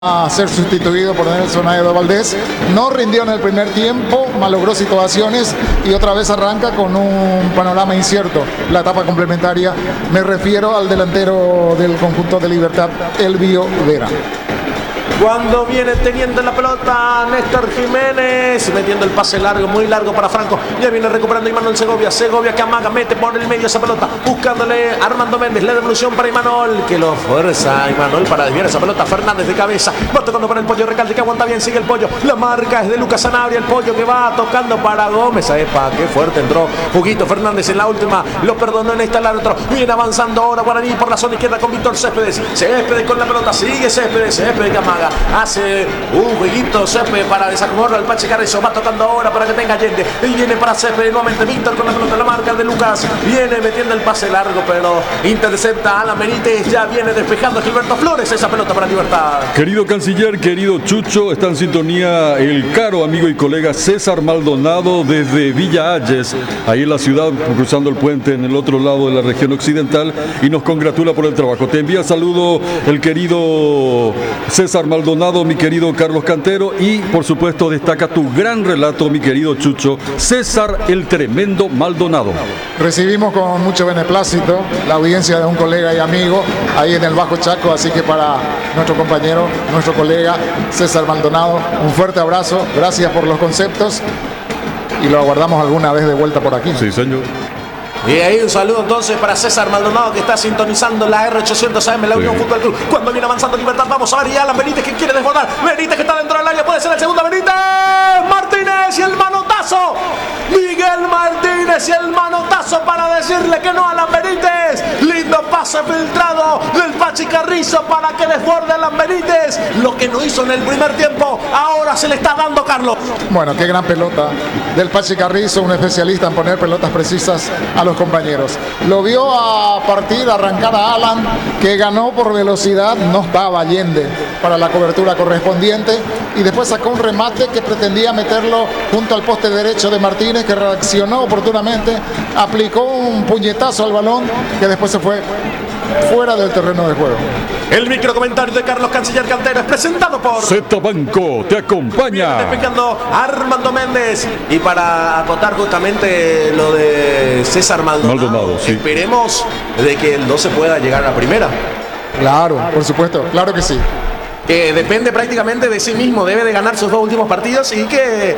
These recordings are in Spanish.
a ser sustituido por Nelson Aedo Valdés. No rindió en el primer tiempo, malogró situaciones y otra vez arranca con un panorama incierto. La etapa complementaria, me refiero al delantero del conjunto de Libertad, Elvio Vera. Cuando viene teniendo la pelota Néstor Jiménez, metiendo el pase largo, muy largo para Franco. Ya viene recuperando Imanol Segovia. Segovia que amaga, mete por el medio esa pelota, buscándole a Armando Méndez. La devolución para Imanol, que lo fuerza Imanol para desviar esa pelota. Fernández de cabeza, va tocando para el Pollo Recalde, que aguanta bien, sigue el Pollo. La marca es de Lucas Sanabria, el Pollo que va tocando para Gómez. Epa, qué fuerte entró Huguito Fernández en la última. Lo perdonó en esta el árbitro. Viene avanzando ahora Guaraní por la zona izquierda con Víctor Céspedes. Céspedes con la pelota, sigue Céspedes. Céspedes que amaga. Hace un jueguito Céspedes para desacomodarlo al Pachi Carrizo. Va tocando ahora para que tenga Allende. Y viene para Céspedes nuevamente. Víctor con la pelota. La marca de Lucas. Viene metiendo el pase largo, pero intercepta a Alan Benítez. Ya viene despejando Gilberto Flores esa pelota para Libertad. Querido canciller, querido Chucho, está en sintonía el caro amigo y colega César Maldonado desde Villa Ayes, ahí en la ciudad, cruzando el puente en el otro lado de la región occidental, y nos congratula por el trabajo. Te envía saludo el querido César Maldonado, mi querido Carlos Cantero, y por supuesto destaca tu gran relato, mi querido Chucho, César el Tremendo Maldonado. Recibimos con mucho beneplácito la audiencia de un colega y amigo ahí en el Bajo Chaco, así que para nuestro compañero, nuestro colega César Maldonado, un fuerte abrazo, gracias por los conceptos y lo aguardamos alguna vez de vuelta por aquí. Sí, señor. Y ahí un saludo entonces para César Maldonado, que está sintonizando la R800 AM, la Unión Fútbol Club. Cuando viene avanzando Libertad, vamos a ver, y Alan Benítez que quiere desbordar. Benítez que está dentro del área, puede ser el segundo. Benítez Martínez y el manotazo. Miguel Martínez y el manotazo para decirle que no a Alan Benítez. Lindo pase filtrado del Pachi Carrizo para que desborde Alan Benítez. Lo que no hizo en el primer tiempo, ahora se le está dando, Carlos. Bueno, qué gran pelota del Pachi Carrizo, un especialista en poner pelotas precisas a los compañeros. Lo vio a partir, arrancar a Alan, que ganó por velocidad, no estaba Allende para la cobertura correspondiente, y después sacó un remate que pretendía meterlo junto al poste derecho de Martínez, que reaccionó oportunamente, aplicó un puñetazo al balón que después se fue fuera del terreno de juego. El micro comentario de Carlos Canciller Cantero es presentado por Z Banco te acompaña. Despejando Armando Méndez. Y para acotar justamente lo de César Maldonado, sí. Esperemos de que el 12 pueda llegar a la primera. Claro, por supuesto, claro que sí. Que depende prácticamente de sí mismo, debe de ganar sus dos últimos partidos y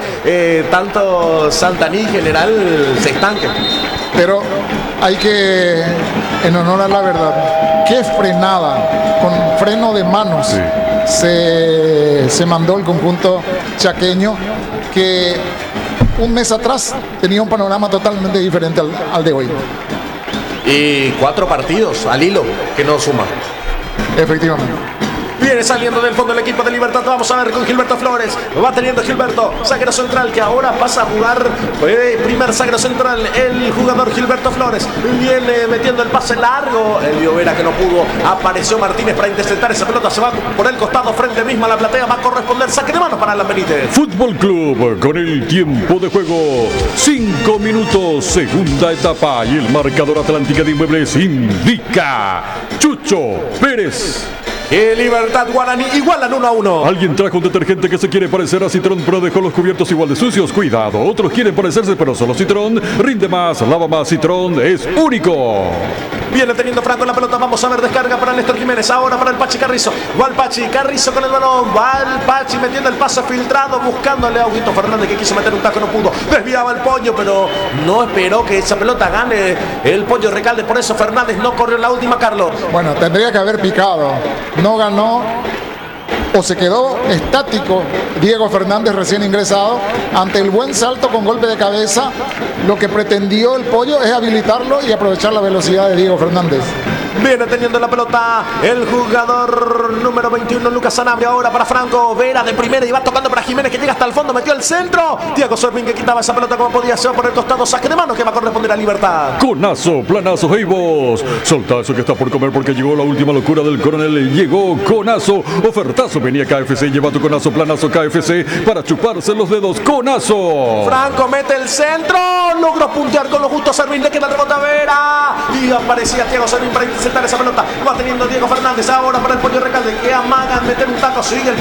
que tanto Santaní General se estanque. Pero hay que, en honor a la verdad, qué frenada, con freno de manos, sí, se mandó el conjunto chaqueño, que un mes atrás tenía un panorama totalmente diferente al de hoy. Y 4 partidos al hilo que no suma. Efectivamente. Viene saliendo del fondo el equipo de Libertad. Vamos a ver con Gilberto Flores. Va teniendo Gilberto, zaguero central, que ahora pasa a jugar primer zaguero central, el jugador Gilberto Flores. Viene metiendo el pase largo. Elvio Vera, que no pudo. Apareció Martínez para interceptar esa pelota. Se va por el costado, frente mismo a la platea. Va a corresponder saque de mano para Alan Benítez. Fútbol Club con el tiempo de juego. 5 minutos, segunda etapa. Y el marcador Atlántica de Inmuebles indica Chucho Pérez. Y Libertad Guaraní igualan 1-1. Alguien trajo un detergente que se quiere parecer a Citrón, pero dejó los cubiertos igual de sucios. Cuidado, otros quieren parecerse, pero solo Citrón rinde más, lava más. Citrón es único. Viene teniendo Franco la pelota. Vamos a ver, descarga para Néstor Jiménez. Ahora para el Pachi Carrizo. Va el Pachi Carrizo con el balón. Va el Pachi metiendo el paso filtrado, buscándole a Huguito Fernández, que quiso meter un taco, no pudo. Desviaba el Pollo, pero no esperó que esa pelota gane el Pollo Recalde. Por eso Fernández no corrió en la última, Carlos. Bueno, tendría que haber picado. No ganó, o se quedó estático Diego Fernández, recién ingresado, ante el buen salto con golpe de cabeza. Lo que pretendió el Pollo es habilitarlo y aprovechar la velocidad de Diego Fernández. Viene teniendo la pelota el jugador número 21, Lucas Sanabria. Ahora para Franco Vera de primera y va tocando para Jiménez, que llega hasta el fondo, metió el centro. Thiago Sorvin, que quitaba esa pelota como podía, se va por el costado, saque de mano que va a corresponder a Libertad. Conazo, planazo, hey vos. Solta eso que está por comer, porque llegó la última locura del coronel. Llegó Conazo, ofertazo, venía KFC, lleva tu Conazo, planazo KFC para chuparse los dedos. Conazo. Franco mete el centro, logró puntear con lo justo a Sorvin, le queda el rebote a Vera y aparecía Thiago Sorvin para interceptar esa pelota. Va teniendo Diego Fernández ahora para el Pollo Recalde que amaga meter un taco. Sigue el